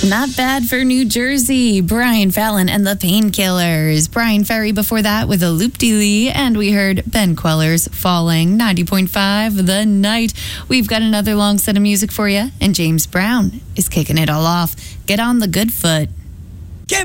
Not bad for New Jersey. Brian Fallon and the Painkillers. Brian Ferry before that with a Loop-De-Lee. And we heard Ben Queller's Falling, 90.5 The Night. We've got another long set of music for you. And James Brown is kicking it all off. Get on the good foot.